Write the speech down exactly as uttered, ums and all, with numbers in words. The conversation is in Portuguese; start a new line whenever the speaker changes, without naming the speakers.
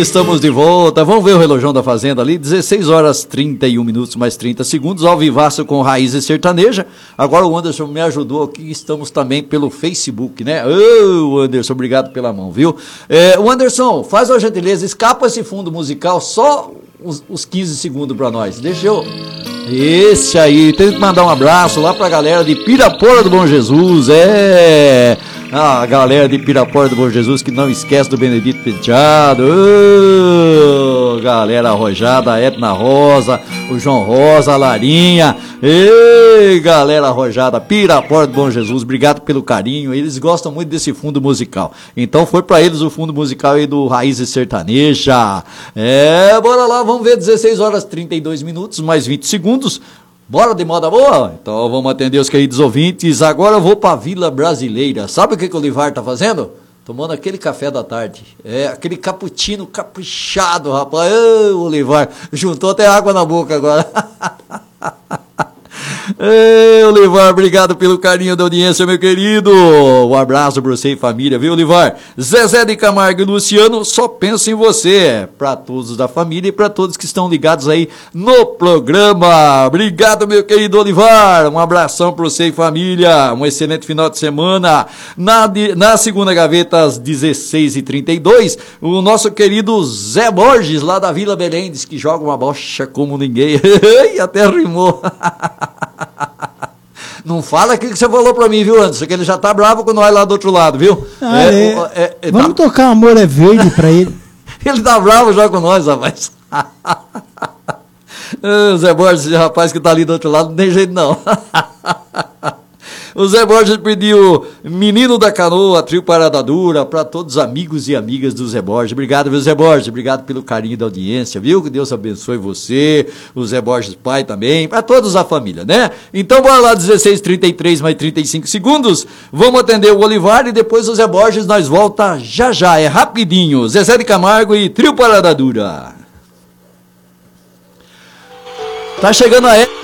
estamos de volta. Vamos ver o relojão da Fazenda ali. dezesseis horas trinta e um minutos mais trinta segundos. Ao vivaço com Raízes Sertaneja. Agora o Anderson me ajudou aqui. Estamos também pelo Facebook, né? Ô, oh, Anderson, obrigado pela mão, viu? É, o Anderson, faz a gentileza, escapa esse fundo musical só os, os quinze segundos pra nós. Deixa eu... Esse aí, tem que mandar um abraço lá pra galera de Pirapora do Bom Jesus, é... A galera de Pirapora do Bom Jesus que não esquece do Benedito Penteado, oh, galera arrojada, a Edna Rosa, o João Rosa, a Larinha, ei, galera arrojada, Pirapora do Bom Jesus, obrigado pelo carinho, eles gostam muito desse fundo musical, então foi pra eles o fundo musical aí do Raízes Sertaneja. É, bora lá, vamos ver, dezesseis horas trinta e dois minutos, mais vinte segundos. Bora de moda boa? Então vamos atender os queridos ouvintes. Agora eu vou pra Vila Brasileira. Sabe o que, que o Olivar tá fazendo? Tomando aquele café da tarde. É, aquele cappuccino caprichado, rapaz. Ô, Olivar, juntou até água na boca agora. Ei, Olivar, obrigado pelo carinho da audiência, meu querido. Um abraço pra você e família, viu, Olivar? Zezé de Camargo e Luciano, só penso em você. Pra todos da família e pra todos que estão ligados aí no programa. Obrigado, meu querido Olivar. Um abração pra você e família. Um excelente final de semana. Na, na segunda gaveta, às dezesseis e trinta e dois, o nosso querido Zé Borges, lá da Vila Belém, diz que joga uma bocha como ninguém. E até rimou. Não fala aquilo que você falou pra mim, viu, Anderson? Que ele já tá bravo com nós lá do outro lado, viu?
Ah, é, é. É, é, Vamos tá... tocar Amor é Verde pra ele.
Ele tá bravo já com nós, rapaz. O Zé Borges, esse rapaz que tá ali do outro lado, não tem jeito não. O Zé Borges pediu Menino da Canoa, trio Parada Dura, para todos os amigos e amigas do Zé Borges. Obrigado, viu, Zé Borges? Obrigado pelo carinho da audiência, viu? Que Deus abençoe você, o Zé Borges pai também, para todos a família, né? Então, bora lá, dezesseis e trinta e três, mais trinta e cinco segundos. Vamos atender o Olivar e depois o Zé Borges, nós volta já já, é rapidinho. Zezé de Camargo e trio Parada Dura. Tá chegando a época.